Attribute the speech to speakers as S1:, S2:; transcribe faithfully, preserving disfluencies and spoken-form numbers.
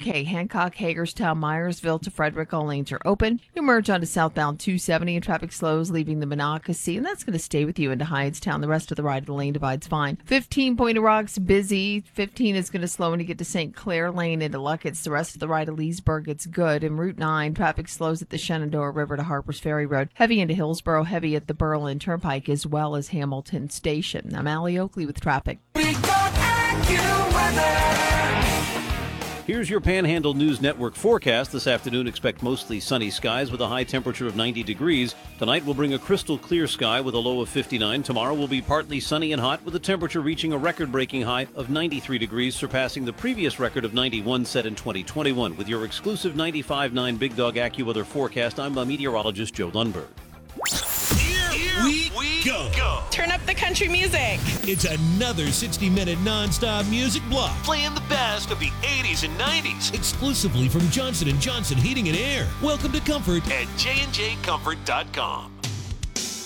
S1: Okay, Hancock, Hagerstown, Myersville to Frederick, all lanes are open. You merge onto southbound two seventy and traffic slows, leaving the Monocacy, and that's going to stay with you into Hydestown. The rest of the right of the lane divide's fine. fifteen, Point of Rocks, busy. fifteen is going to slow when you get to Saint Clair Lane into Luckett's. The rest of the right of Leesburg, it's good. And Route nine, traffic slows at the Shenandoah River to Harpers Ferry Road. Heavy into Hillsborough, heavy at the Berlin Turnpike, as well as Hamilton Station. I'm Allie Oakley with traffic.
S2: Here's your Panhandle News Network forecast. This afternoon, expect mostly sunny skies with a high temperature of ninety degrees. Tonight will bring a crystal clear sky with a low of fifty-nine. Tomorrow will be partly sunny and hot with a temperature reaching a record-breaking high of ninety-three degrees, surpassing the previous record of ninety-one set in twenty twenty-one. With your exclusive ninety-five point nine Big Dog AccuWeather forecast, I'm meteorologist Joe Lundberg.
S3: Here we, we go. go.
S4: Turn up the country music.
S3: It's another sixty-minute non-stop music block.
S5: Playing the best of the eighties and nineties.
S3: Exclusively from Johnson and Johnson Heating and Air. Welcome to Comfort
S5: at J and J Comfort dot com.